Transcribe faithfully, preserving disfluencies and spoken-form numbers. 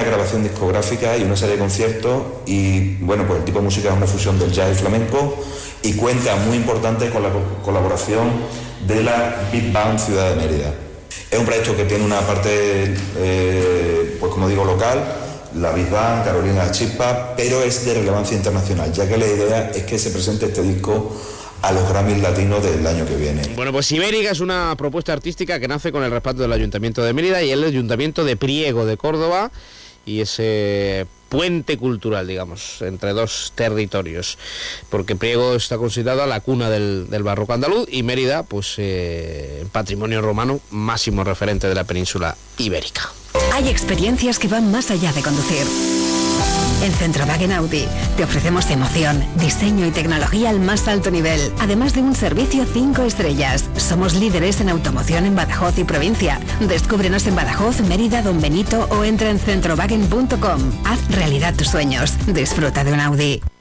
grabación discográfica y una serie de conciertos y bueno, pues el tipo de música es una fusión del jazz y flamenco y cuenta muy importante con la colaboración de la Big Band Ciudad de Mérida. Es un proyecto que tiene una parte, eh, pues como digo, local, la Big Band, Carolina Chispa, pero es de relevancia internacional, ya que la idea es que se presente este disco a los Grammys latinos del año que viene. Bueno, pues Ibérica es una propuesta artística que nace con el respaldo del Ayuntamiento de Mérida y el Ayuntamiento de Priego de Córdoba, y ese puente cultural, digamos, entre dos territorios, porque Priego está considerada la cuna del, del barroco andaluz y Mérida, pues, eh, patrimonio romano máximo referente de la península ibérica. Hay experiencias que van más allá de conducir. En Centrowagen Audi te ofrecemos emoción, diseño y tecnología al más alto nivel, además de un servicio cinco estrellas. Somos líderes en automoción en Badajoz y provincia. Descúbrenos en Badajoz, Mérida, Don Benito o entra en centrowagen punto com. Haz realidad tus sueños. Disfruta de un Audi.